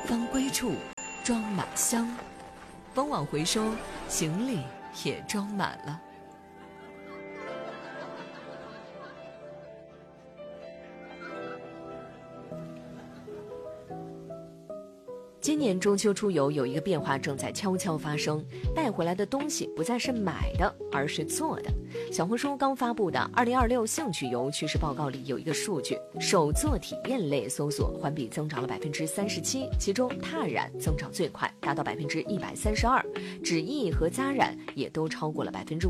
方归处，装满箱。风往回收，行李也装满了。今年中秋出游有一个变化正在悄悄发生，带回来的东西不再是买的，而是做的。小红书刚发布的2026兴趣游趋势报告里有一个数据，手作体验类搜索环比增长了37%，其中踏染增长最快，达到132%，纸艺和扎染也都超过了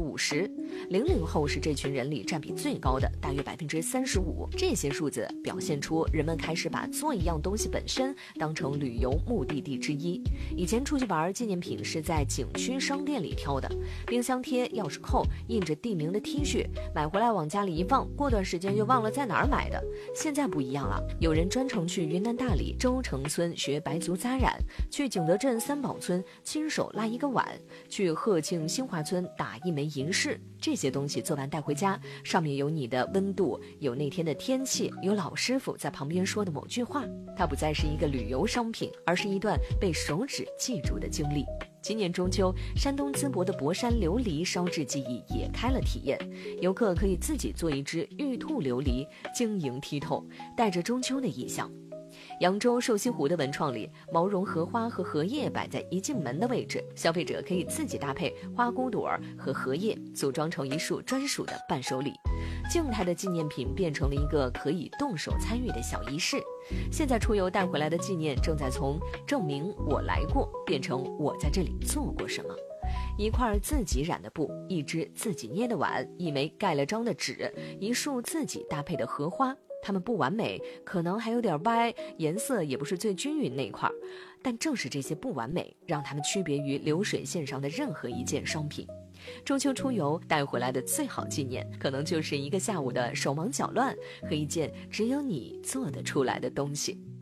50%。00后是这群人里占比最高的，大约35%。这些数字表现出人们开始把做一样东西本身当成旅游目的地之一。以前出去玩纪念品是在景区商店里挑的，冰箱贴、钥匙扣、印着地名的 T 恤，买回来往家里一放，过段时间又忘了在哪儿买的。现在不一样了，有人专程去云南大理周城村学白族扎染，去景德镇三宝村亲手拉一个碗，去鹤庆新华村打一枚银饰。这些东西做完带回家，上面有你的温度，有那天的天气，有老师傅在旁边说的某句话。它不再是一个旅游商品，而是一段被手指记住的经历。今年中秋，山东淄博的博山琉璃烧制技艺也开了体验，游客可以自己做一只玉兔琉璃，晶莹剔透，带着中秋的意象。扬州瘦西湖的文创里，毛绒荷花和荷叶摆在一进门的位置，消费者可以自己搭配花骨朵和荷叶，组装成一束专属的伴手礼。静态的纪念品变成了一个可以动手参与的小仪式。现在出游带回来的纪念正在从证明我来过变成我在这里做过什么。一块自己染的布，一只自己捏的碗，一枚盖了章的纸，一束自己搭配的荷花。它们不完美，可能还有点歪，颜色也不是最均匀那块，但正是这些不完美，让它们区别于流水线上的任何一件商品。中秋出游带回来的最好纪念，可能就是一个下午的手忙脚乱和一件只有你做得出来的东西。